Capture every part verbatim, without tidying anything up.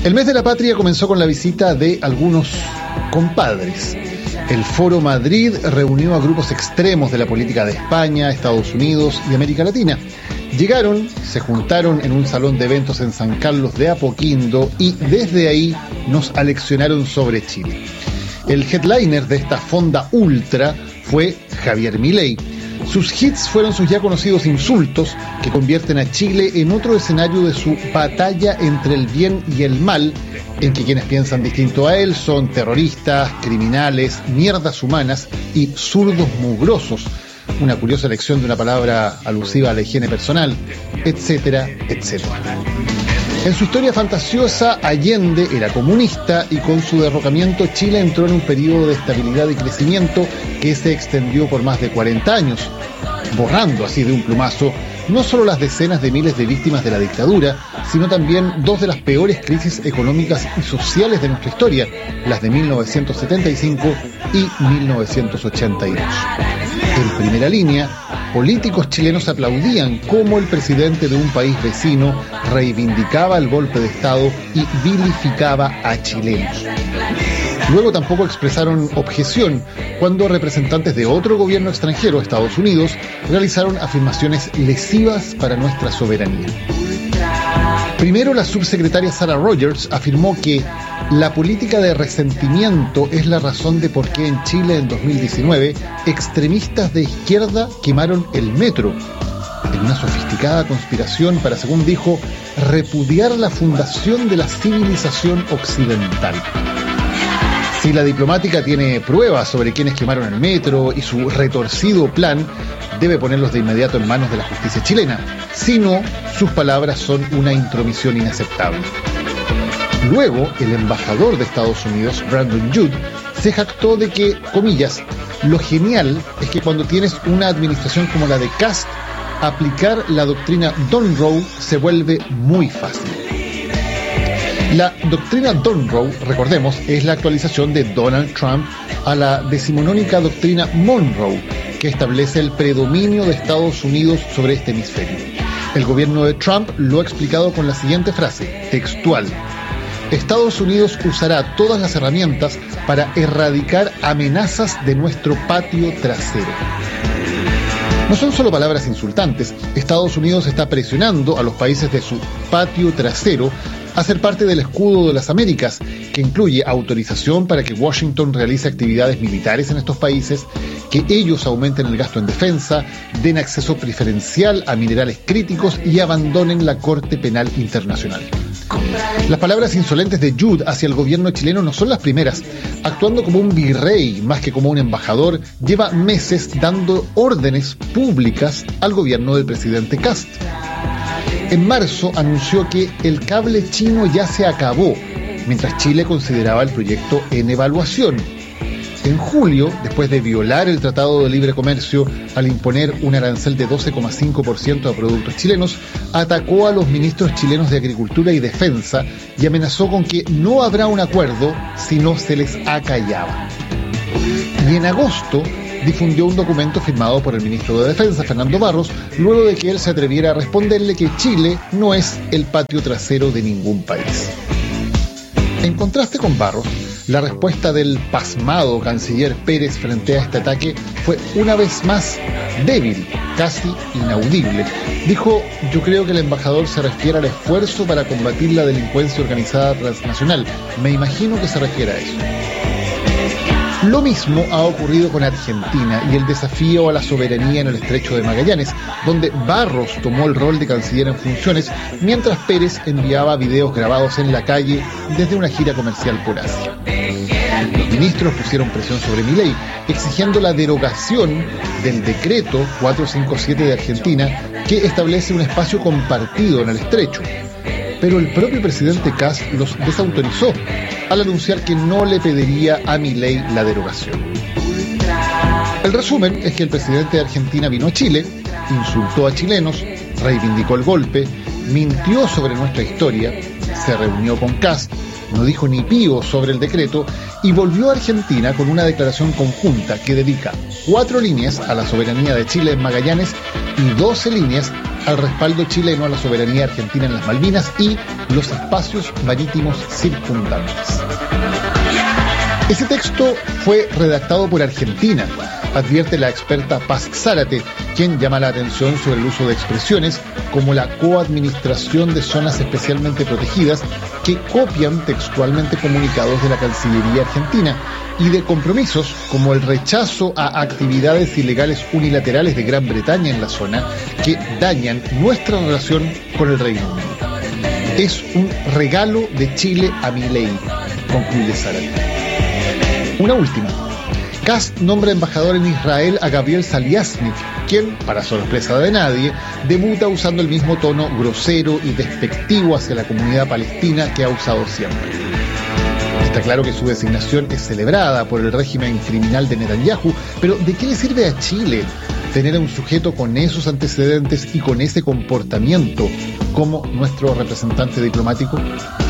El mes de la patria comenzó con la visita de algunos compadres. El Foro Madrid reunió a grupos extremos de la política de España, Estados Unidos y América Latina. Llegaron, se juntaron en un salón de eventos en San Carlos de Apoquindo y desde ahí nos aleccionaron sobre Chile. El headliner de esta fonda ultra fue Javier Milei. Sus hits fueron sus ya conocidos insultos que convierten a Chile en otro escenario de su batalla entre el bien y el mal, en que quienes piensan distinto a él son terroristas, criminales, mierdas humanas y zurdos mugrosos, una curiosa elección de una palabra alusiva a la higiene personal, etcétera, etcétera. En su historia fantasiosa, Allende era comunista y con su derrocamiento Chile entró en un periodo de estabilidad y crecimiento que se extendió por más de cuarenta años, borrando así de un plumazo no solo las decenas de miles de víctimas de la dictadura, sino también dos de las peores crisis económicas y sociales de nuestra historia, las de mil novecientos setenta y cinco y mil novecientos ochenta y dos. En primera línea, políticos chilenos aplaudían cómo el presidente de un país vecino reivindicaba el golpe de Estado y vilificaba a chilenos. Luego tampoco expresaron objeción cuando representantes de otro gobierno extranjero, Estados Unidos, realizaron afirmaciones lesivas para nuestra soberanía. Primero, la subsecretaria Sarah Rogers afirmó que la política de resentimiento es la razón de por qué en Chile en dos mil diecinueve extremistas de izquierda quemaron el metro, en una sofisticada conspiración para, según dijo, repudiar la fundación de la civilización occidental. Si la diplomática tiene pruebas sobre quienes quemaron el metro y su retorcido plan, debe ponerlos de inmediato en manos de la justicia chilena. Si no, sus palabras son una intromisión inaceptable. Luego, el embajador de Estados Unidos, Brandon Judd, se jactó de que, comillas, lo genial es que cuando tienes una administración como la de Kast, aplicar la doctrina Donroe se vuelve muy fácil. La doctrina Donroe, recordemos, es la actualización de Donald Trump a la decimonónica doctrina Monroe, que establece el predominio de Estados Unidos sobre este hemisferio. El gobierno de Trump lo ha explicado con la siguiente frase, textual: Estados Unidos usará todas las herramientas para erradicar amenazas de nuestro patio trasero. No son solo palabras insultantes. Estados Unidos está presionando a los países de su patio trasero a ser parte del escudo de las Américas, que incluye autorización para que Washington realice actividades militares en estos países, que ellos aumenten el gasto en defensa, den acceso preferencial a minerales críticos y abandonen la Corte Penal Internacional. Las palabras insolentes de Judd hacia el gobierno chileno no son las primeras. Actuando como un virrey más que como un embajador, lleva meses dando órdenes públicas al gobierno del presidente Kast. En marzo anunció que el cable chino ya se acabó, mientras Chile consideraba el proyecto en evaluación. En julio, después de violar el Tratado de Libre Comercio al imponer un arancel de doce coma cinco por ciento a productos chilenos, atacó a los ministros chilenos de Agricultura y Defensa y amenazó con que no habrá un acuerdo si no se les acallaba. Y en agosto difundió un documento firmado por el ministro de Defensa, Fernando Barros, luego de que él se atreviera a responderle que Chile no es el patio trasero de ningún país. En contraste con Barros, la respuesta del pasmado canciller Pérez frente a este ataque fue una vez más débil, casi inaudible. Dijo: yo creo que el embajador se refiere al esfuerzo para combatir la delincuencia organizada transnacional. Me imagino que se refiere a eso. Lo mismo ha ocurrido con Argentina y el desafío a la soberanía en el Estrecho de Magallanes, donde Barros tomó el rol de canciller en funciones, mientras Pérez enviaba videos grabados en la calle desde una gira comercial por Asia. Los ministros pusieron presión sobre Milei, exigiendo la derogación del decreto cuatrocientos cincuenta y siete de Argentina, que establece un espacio compartido en el Estrecho. Pero el propio presidente Kast los desautorizó al anunciar que no le pediría a Milei la derogación. El resumen es que el presidente de Argentina vino a Chile, insultó a chilenos, reivindicó el golpe, mintió sobre nuestra historia, se reunió con Kast, no dijo ni pío sobre el decreto y volvió a Argentina con una declaración conjunta que dedica cuatro líneas a la soberanía de Chile en Magallanes y doce líneas al respaldo chileno a la soberanía argentina en las Malvinas y los espacios marítimos circundantes. Ese texto fue redactado por Argentina, advierte la experta Paz Zárate, quien llama la atención sobre el uso de expresiones como la coadministración de zonas especialmente protegidas que copian textualmente comunicados de la Cancillería argentina y de compromisos como el rechazo a actividades ilegales unilaterales de Gran Bretaña en la zona que dañan nuestra relación con el Reino Unido. Es un regalo de Chile a Milei, concluye Zárate. Una última. Kast nombra embajador en Israel a Gabriel Saliasnik, quien, para sorpresa de nadie, debuta usando el mismo tono grosero y despectivo hacia la comunidad palestina que ha usado siempre. Está claro que su designación es celebrada por el régimen criminal de Netanyahu, pero ¿de qué le sirve a Chile tener a un sujeto con esos antecedentes y con ese comportamiento como nuestro representante diplomático?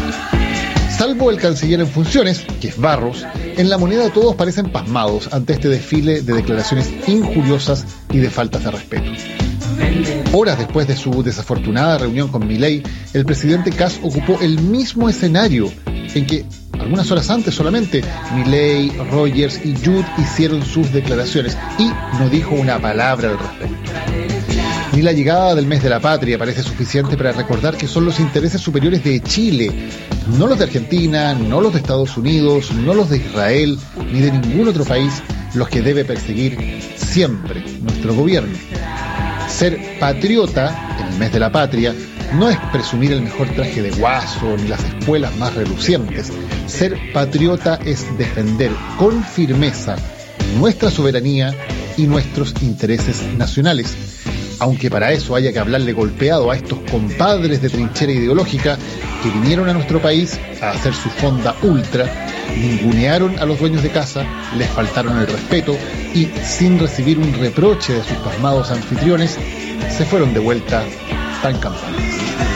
Salvo el canciller en funciones, que es Barros, en La Moneda todos parecen pasmados ante este desfile de declaraciones injuriosas y de faltas de respeto. Horas después de su desafortunada reunión con Milei, el presidente Kast ocupó el mismo escenario en que, algunas horas antes solamente, Milei, Rogers y Judd hicieron sus declaraciones y no dijo una palabra al respecto. Ni la llegada del mes de la patria parece suficiente para recordar que son los intereses superiores de Chile, no los de Argentina, no los de Estados Unidos, no los de Israel, ni de ningún otro país, los que debe perseguir siempre nuestro gobierno. Ser patriota en el mes de la patria no es presumir el mejor traje de guaso ni las espuelas más relucientes. Ser patriota es defender con firmeza nuestra soberanía y nuestros intereses nacionales. Aunque para eso haya que hablarle golpeado a estos compadres de trinchera ideológica que vinieron a nuestro país a hacer su fonda ultra, ningunearon a los dueños de casa, les faltaron el respeto y, sin recibir un reproche de sus pasmados anfitriones, se fueron de vuelta tan campantes.